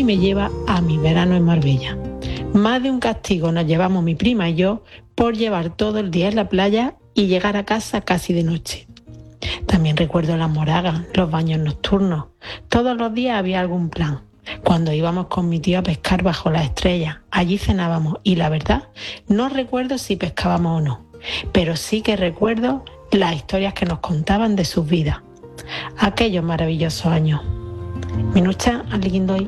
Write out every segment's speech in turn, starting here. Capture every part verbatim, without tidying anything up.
me lleva a mi verano en Marbella. Más de un castigo nos llevamos mi prima y yo por llevar todo el día en la playa y llegar a casa casi de noche. También recuerdo las moragas, los baños nocturnos. Todos los días había algún plan. Cuando íbamos con mi tío a pescar bajo las estrellas, allí cenábamos y la verdad no recuerdo si pescábamos o no, pero sí que recuerdo las historias que nos contaban de sus vidas. Aquellos maravillosos años. Minucha Alguindoy.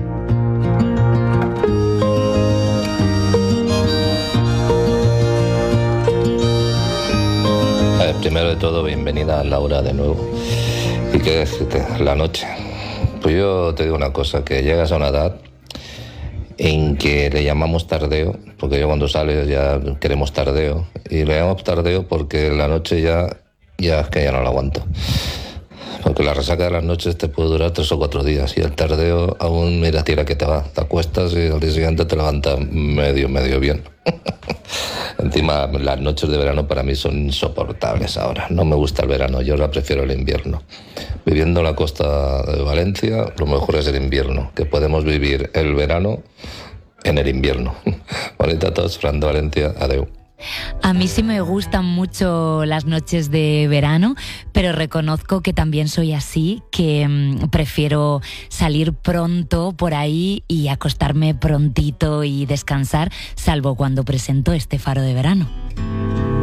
Primero de todo, bienvenida Laura de nuevo. ¿Y qué decirte? La noche. Pues yo te digo una cosa, que llegas a una edad en que le llamamos tardeo, porque yo cuando sales ya queremos tardeo, y le llamamos tardeo porque la noche ya, ya es que ya no la aguanto. Porque la resaca de las noches te puede durar tres o cuatro días y el tardeo aún, mira, tira que te va. Te acuestas y al día siguiente te levantas medio, medio bien. Encima, las noches de verano para mí son insoportables ahora. No me gusta el verano, yo ahora prefiero el invierno. Viviendo en la costa de Valencia, lo mejor es el invierno, que podemos vivir el verano en el invierno. Bonita a todos, Fran de Valencia, adeu. A mí sí me gustan mucho las noches de verano, pero reconozco que también soy así, que mmm, prefiero salir pronto por ahí y acostarme prontito y descansar, salvo cuando presento este Faro de Verano.